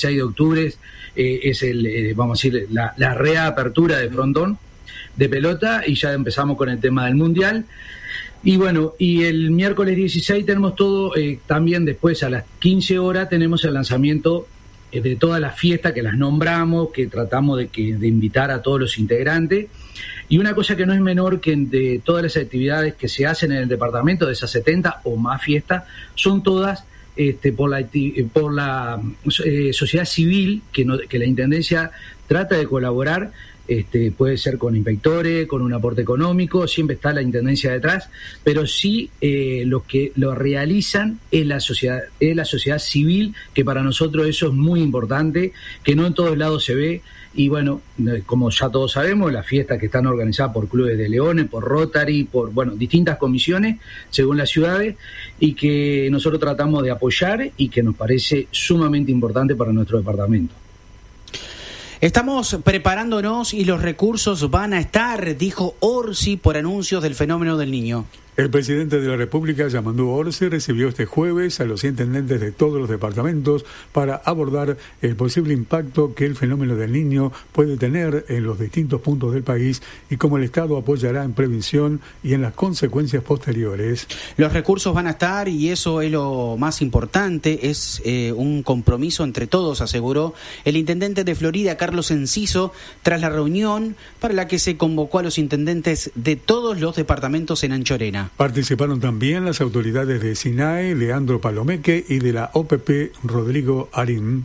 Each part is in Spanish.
16 de octubre es vamos a decir, la reapertura de frontón de pelota, y ya empezamos con el tema del Mundial. Y bueno, y el miércoles 16 tenemos todo, también después a las 15 horas tenemos el lanzamiento de todas las fiestas que las nombramos, que tratamos de invitar a todos los integrantes. Y una cosa que no es menor, que de todas las actividades que se hacen en el departamento, de esas 70 o más fiestas, son todas por la sociedad civil, que la Intendencia trata de colaborar. Puede ser con inspectores, con un aporte económico, siempre está la Intendencia detrás, pero sí los que lo realizan es la sociedad civil, que para nosotros eso es muy importante, que no en todos lados se ve. Y bueno, como ya todos sabemos, las fiestas que están organizadas por clubes de leones, por Rotary, por distintas comisiones según las ciudades, y que nosotros tratamos de apoyar y que nos parece sumamente importante para nuestro departamento. Estamos preparándonos y los recursos van a estar, dijo Orsi, por anuncios del fenómeno del Niño. El presidente de la República, Yamandú Orsi, recibió este jueves a los intendentes de todos los departamentos para abordar el posible impacto que el fenómeno del Niño puede tener en los distintos puntos del país y cómo el Estado apoyará en prevención y en las consecuencias posteriores. Los recursos van a estar, y eso es lo más importante, es un compromiso entre todos, aseguró el intendente de Florida, Carlos Enciso, tras la reunión para la que se convocó a los intendentes de todos los departamentos en Anchorena. Participaron también las autoridades de SINAE, Leandro Palomeque, y de la OPP, Rodrigo Arín.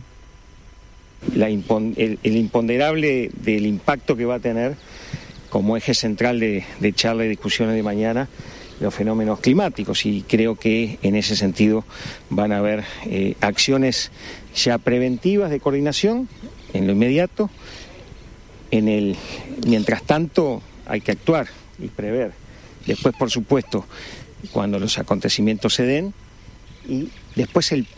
El imponderable del impacto que va a tener como eje central de charla y discusiones de mañana los fenómenos climáticos, y creo que en ese sentido van a haber acciones ya preventivas de coordinación en lo inmediato. Mientras tanto hay que actuar y prever. Después, por supuesto, cuando los acontecimientos se den, y después el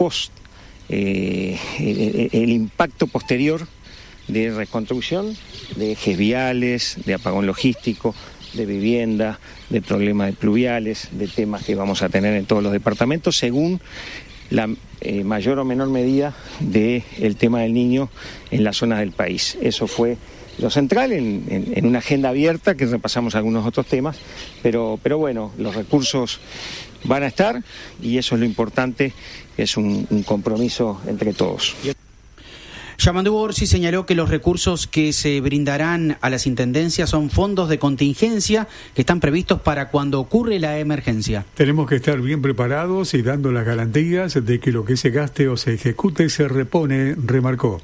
impacto posterior de reconstrucción, de ejes viales, de apagón logístico, de vivienda, de problemas pluviales, de temas que vamos a tener en todos los departamentos, según la mayor o menor medida del tema del Niño en las zonas del país. Eso fue lo central en una agenda abierta, que repasamos algunos otros temas, pero bueno, los recursos van a estar, y eso es lo importante, es un compromiso entre todos. Yamandú Orsi señaló que los recursos que se brindarán a las intendencias son fondos de contingencia que están previstos para cuando ocurre la emergencia. Tenemos que estar bien preparados y dando las garantías de que lo que se gaste o se ejecute se repone, remarcó.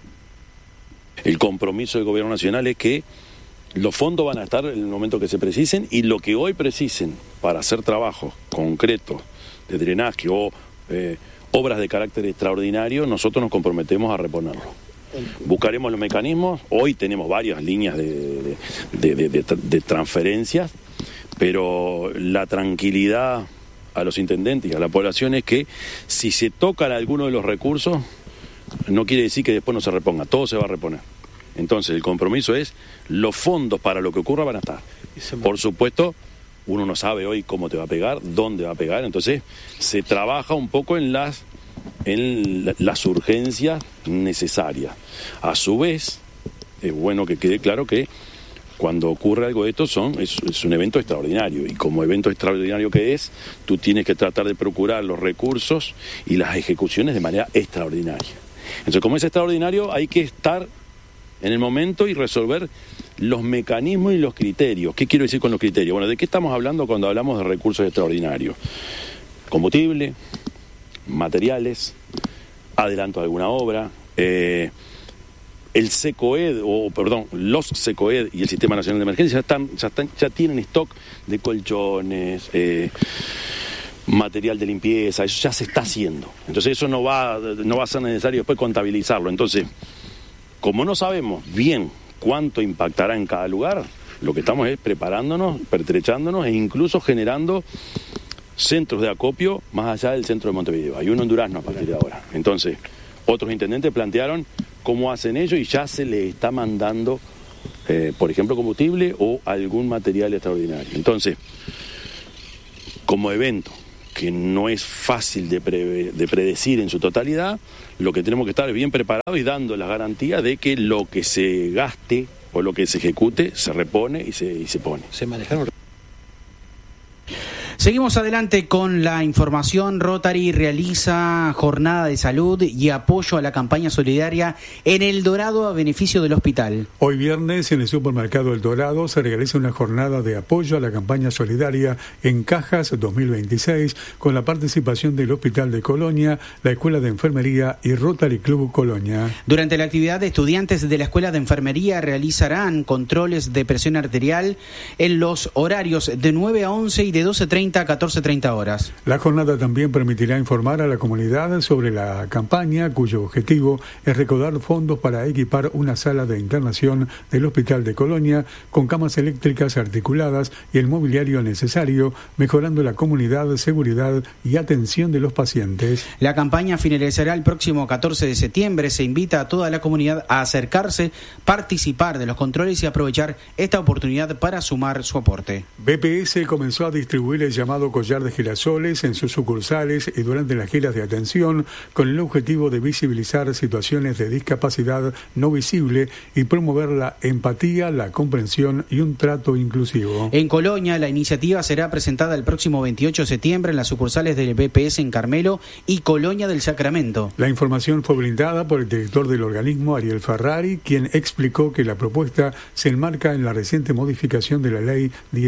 El compromiso del Gobierno Nacional es que los fondos van a estar en el momento que se precisen, y lo que hoy precisen para hacer trabajos concretos de drenaje o obras de carácter extraordinario, nosotros nos comprometemos a reponerlo. Buscaremos los mecanismos. Hoy tenemos varias líneas de transferencias, pero la tranquilidad a los intendentes y a la población es que si se tocan alguno de los recursos, no quiere decir que después no se reponga, todo se va a reponer. Entonces el compromiso es, los fondos para lo que ocurra van a estar. Por supuesto, uno no sabe hoy cómo te va a pegar, dónde va a pegar, entonces se trabaja un poco en las urgencias necesarias. A su vez, es bueno que quede claro que cuando ocurre algo de esto es un evento extraordinario, y como evento extraordinario que es, tú tienes que tratar de procurar los recursos y las ejecuciones de manera extraordinaria. Entonces, como es extraordinario, hay que estar en el momento y resolver los mecanismos y los criterios. ¿Qué quiero decir con los criterios? Bueno, ¿de qué estamos hablando cuando hablamos de recursos extraordinarios? Combustible, materiales, adelanto de alguna obra, los SECOED y el Sistema Nacional de Emergencia ya tienen stock de colchones, material de limpieza, eso ya se está haciendo. Entonces eso no va a ser necesario después contabilizarlo. Entonces, como no sabemos bien cuánto impactará en cada lugar, lo que estamos es preparándonos, pertrechándonos e incluso generando centros de acopio más allá del centro de Montevideo. Hay uno en Durazno a partir de ahora. Entonces, otros intendentes plantearon cómo hacen ellos, y ya se les está mandando, por ejemplo, combustible o algún material extraordinario. Entonces, como evento que no es fácil de predecir en su totalidad, lo que tenemos que estar bien preparados y dando la garantía de que lo que se gaste o lo que se ejecute se repone y se pone. Se manejaron. Seguimos adelante con la información. Rotary realiza jornada de salud y apoyo a la campaña solidaria en El Dorado a beneficio del hospital. Hoy viernes en el supermercado El Dorado se realiza una jornada de apoyo a la campaña solidaria en Cajas 2026 con la participación del Hospital de Colonia, la Escuela de Enfermería y Rotary Club Colonia. Durante la actividad, estudiantes de la Escuela de Enfermería realizarán controles de presión arterial en los horarios de 9 a 11 y de 12:30 a 14:30 horas. La jornada también permitirá informar a la comunidad sobre la campaña, cuyo objetivo es recaudar fondos para equipar una sala de internación del Hospital de Colonia con camas eléctricas articuladas y el mobiliario necesario, mejorando la comunidad, seguridad y atención de los pacientes. La campaña finalizará el próximo 14 de septiembre. Se invita a toda la comunidad a acercarse, participar de los controles y aprovechar esta oportunidad para sumar su aporte. BPS comenzó a distribuir el llamado collar de girasoles en sus sucursales y durante las giras de atención con el objetivo de visibilizar situaciones de discapacidad no visible y promover la empatía, la comprensión y un trato inclusivo. En Colonia, la iniciativa será presentada el próximo 28 de septiembre en las sucursales del BPS en Carmelo y Colonia del Sacramento. La información fue brindada por el director del organismo, Ariel Ferrari, quien explicó que la propuesta se enmarca en la reciente modificación de la ley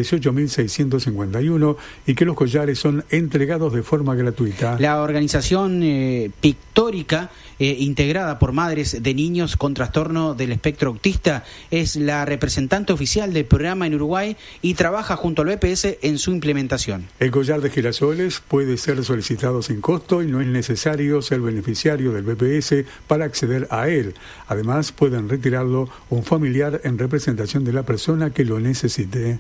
18.651 y que los collares son entregados de forma gratuita. La organización pictórica integrada por madres de niños con trastorno del espectro autista es la representante oficial del programa en Uruguay y trabaja junto al BPS en su implementación. El collar de girasoles puede ser solicitado sin costo y no es necesario ser beneficiario del BPS para acceder a él. Además, pueden retirarlo un familiar en representación de la persona que lo necesite.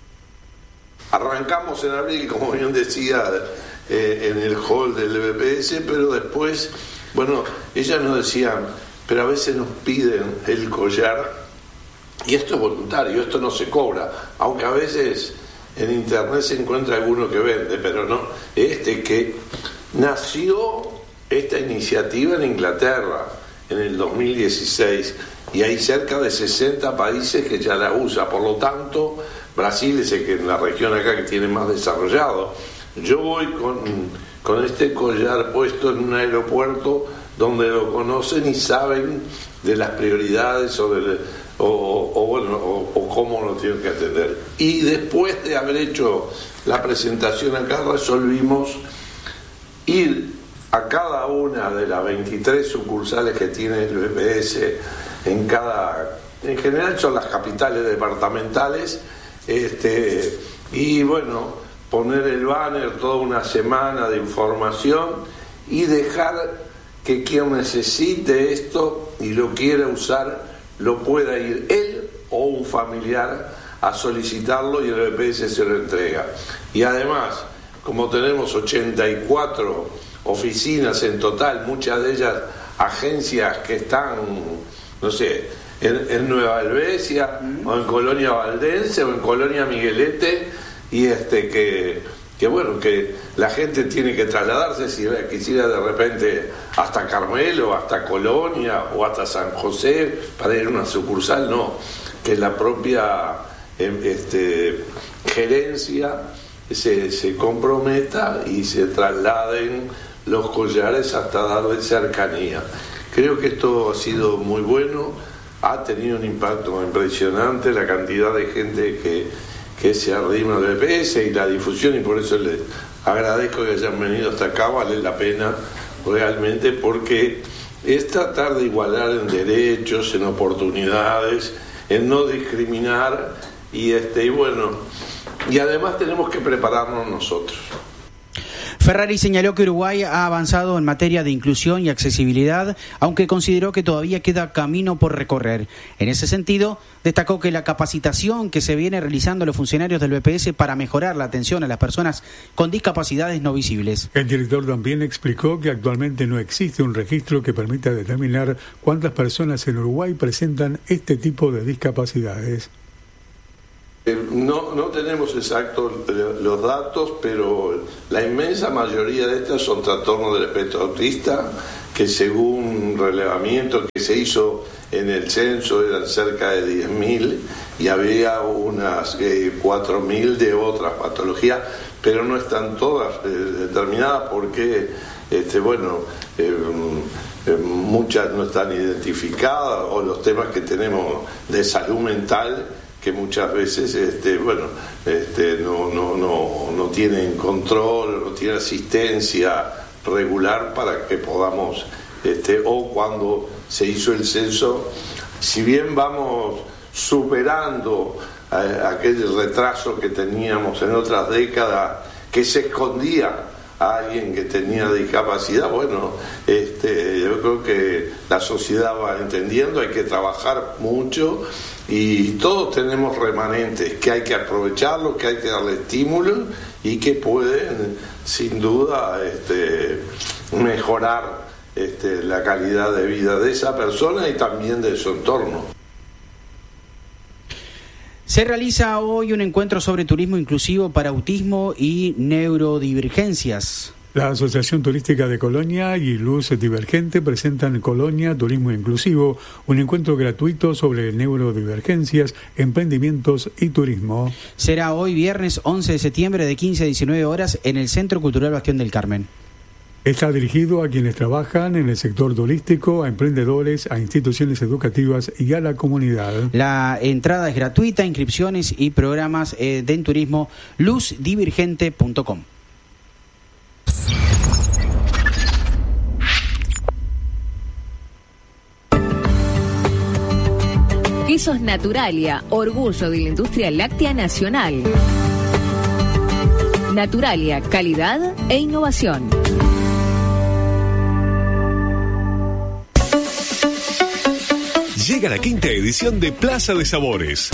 Arrancamos en abril, como bien decía, en el hall del BPS, pero después, bueno, ellas nos decían, pero a veces nos piden el collar, y esto es voluntario, esto no se cobra, aunque a veces en internet se encuentra alguno que vende, pero no, que nació esta iniciativa en Inglaterra en el 2016, y hay cerca de 60 países que ya la usan, por lo tanto, Brasil es el que en la región acá que tiene más desarrollado. Yo voy con este collar puesto en un aeropuerto donde lo conocen y saben de las prioridades o cómo lo tienen que atender. Y después de haber hecho la presentación acá, resolvimos ir a cada una de las 23 sucursales que tiene el BPS en general son las capitales departamentales, y bueno, poner el banner toda una semana de información y dejar que quien necesite esto y lo quiera usar lo pueda ir él o un familiar a solicitarlo y el BPS se lo entrega. Y además, como tenemos 84 oficinas en total, muchas de ellas agencias que están, no sé, en Nueva Helvecia, o en Colonia Valdense, o en Colonia Miguelete, y que la gente tiene que trasladarse si quisiera de repente hasta Carmelo, hasta Colonia, o hasta San José, para ir a una sucursal, no, que la propia gerencia se comprometa y se trasladen los collares hasta darle cercanía. Creo que esto ha sido muy bueno. Ha tenido un impacto impresionante la cantidad de gente que se arrima al BPS y la difusión, y por eso les agradezco que hayan venido hasta acá. Vale la pena realmente, porque es tratar de igualar en derechos, en oportunidades, en no discriminar, y además tenemos que prepararnos nosotros. Ferrari señaló que Uruguay ha avanzado en materia de inclusión y accesibilidad, aunque consideró que todavía queda camino por recorrer. En ese sentido, destacó que la capacitación que se viene realizando a los funcionarios del BPS para mejorar la atención a las personas con discapacidades no visibles. El director también explicó que actualmente no existe un registro que permita determinar cuántas personas en Uruguay presentan este tipo de discapacidades. No tenemos exactos los datos, pero la inmensa mayoría de estas son trastornos del espectro autista, que según un relevamiento que se hizo en el censo eran cerca de 10.000 y había unas 4.000 de otras patologías, pero no están todas determinadas porque, muchas no están identificadas, o los temas que tenemos de salud mental, que muchas veces no tienen control, no tienen asistencia regular para que podamos, o cuando se hizo el censo, si bien vamos superando aquel retraso que teníamos en otras décadas, que se escondía a alguien que tenía discapacidad, yo creo que la sociedad va entendiendo, hay que trabajar mucho y todos tenemos remanentes que hay que aprovecharlos, que hay que darle estímulo y que pueden sin duda mejorar la calidad de vida de esa persona y también de su entorno. Se realiza hoy un encuentro sobre turismo inclusivo para autismo y neurodivergencias. La Asociación Turística de Colonia y Luz Divergente presentan Colonia Turismo Inclusivo, un encuentro gratuito sobre neurodivergencias, emprendimientos y turismo. Será hoy viernes 11 de septiembre de 15 a 19 horas en el Centro Cultural Bastión del Carmen. Está dirigido a quienes trabajan en el sector turístico, a emprendedores, a instituciones educativas y a la comunidad. La entrada es gratuita, inscripciones y programas de turismo luzdivergente.com. Quesos Naturalia, orgullo de la industria láctea nacional. Naturalia, calidad e innovación. Llega la 5ª edición de Plaza de Sabores.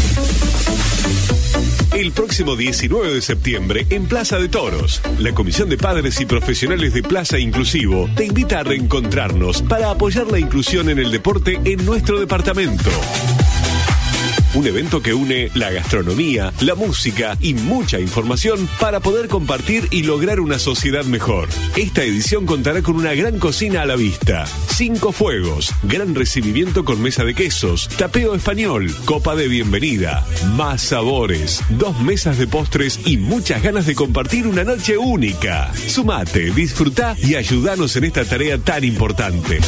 El próximo 19 de septiembre en Plaza de Toros, la Comisión de Padres y Profesionales de Plaza Inclusivo te invita a reencontrarnos para apoyar la inclusión en el deporte en nuestro departamento. Un evento que une la gastronomía, la música y mucha información para poder compartir y lograr una sociedad mejor. Esta edición contará con una gran cocina a la vista, 5 fuegos, gran recibimiento con mesa de quesos, tapeo español, copa de bienvenida, más sabores, 2 mesas de postres y muchas ganas de compartir una noche única. Sumate, disfrutá y ayudanos en esta tarea tan importante.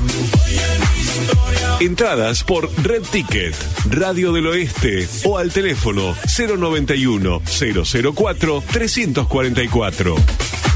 Entradas por Red Ticket, Radio del Oeste o al teléfono 091 004 344.